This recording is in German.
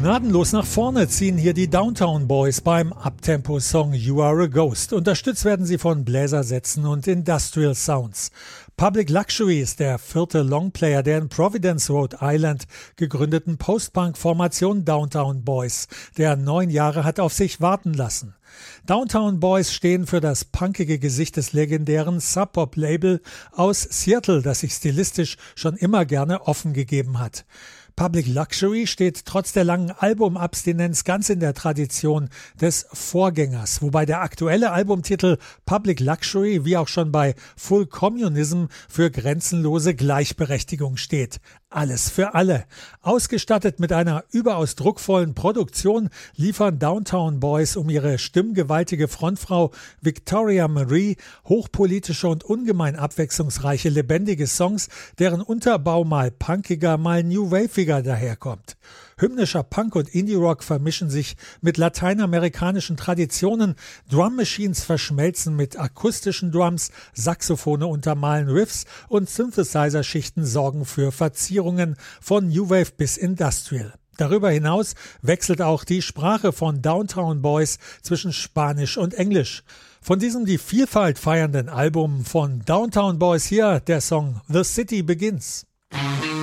Gnadenlos nach vorne ziehen hier die Downtown Boys beim Uptempo-Song You Are a Ghost. Unterstützt werden sie von Bläsersätzen und Industrial Sounds. Public Luxury ist der vierte Longplayer der in Providence, Rhode Island gegründeten Post-Punk-Formation Downtown Boys, der 9 Jahre hat auf sich warten lassen. Downtown Boys stehen für das punkige Gesicht des legendären Sub-Pop-Label aus Seattle, das sich stilistisch schon immer gerne offen gegeben hat. Public Luxury steht trotz der langen Albumabstinenz ganz in der Tradition des Vorgängers, wobei der aktuelle Albumtitel Public Luxury wie auch schon bei Full Communism für grenzenlose Gleichberechtigung steht. Alles für alle. Ausgestattet mit einer überaus druckvollen Produktion liefern Downtown Boys um ihre stimmgewaltige Frontfrau Victoria Marie hochpolitische und ungemein abwechslungsreiche lebendige Songs, deren Unterbau mal punkiger, mal new-waviger daherkommt. Hymnischer Punk und Indie-Rock vermischen sich mit lateinamerikanischen Traditionen, Drum Machines verschmelzen mit akustischen Drums, Saxophone untermalen Riffs und Synthesizer-Schichten sorgen für Verzierungen von New Wave bis Industrial. Darüber hinaus wechselt auch die Sprache von Downtown Boys zwischen Spanisch und Englisch. Von diesem die Vielfalt feiernden Album von Downtown Boys hier der Song The City Begins.